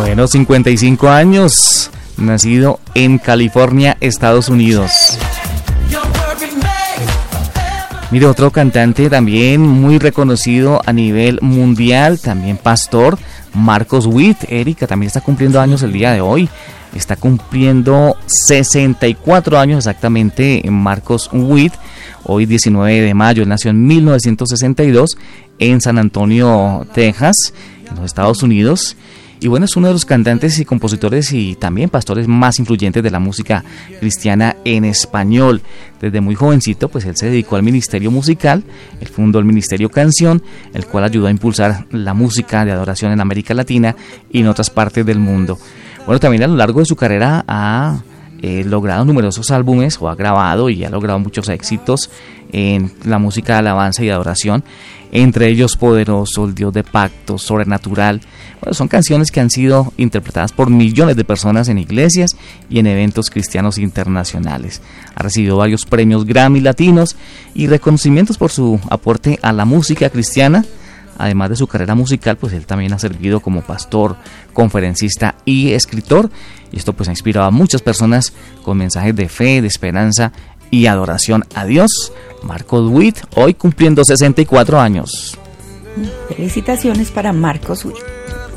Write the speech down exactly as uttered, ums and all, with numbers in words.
Bueno, cincuenta y cinco años, nacido en California, Estados Unidos. Mire, otro cantante también muy reconocido a nivel mundial, también pastor, Marcos Witt. Erika también está cumpliendo años el día de hoy. Está cumpliendo sesenta y cuatro años exactamente Marcos Witt. Hoy diecinueve de mayo, él nació en mil novecientos sesenta y dos en San Antonio, Texas, en los Estados Unidos. Y bueno, es uno de los cantantes y compositores y también pastores más influyentes de la música cristiana en español. Desde muy jovencito, pues él se dedicó al ministerio musical. Él fundó el Ministerio Canción, el cual ayudó a impulsar la música de adoración en América Latina y en otras partes del mundo. Bueno, también a lo largo de su carrera ha eh, logrado numerosos álbumes, o ha grabado y ha logrado muchos éxitos en la música de alabanza y adoración. Entre ellos Poderoso, El Dios de Pacto, Sobrenatural. Bueno, son canciones que han sido interpretadas por millones de personas en iglesias y en eventos cristianos internacionales. Ha recibido varios premios Grammy latinos y reconocimientos por su aporte a la música cristiana. Además de su carrera musical, pues él también ha servido como pastor, conferencista y escritor. Y esto pues ha inspirado a muchas personas con mensajes de fe, de esperanza y adoración a Dios. Marcos Witt, hoy cumpliendo sesenta y cuatro años. Felicitaciones para Marcos Witt.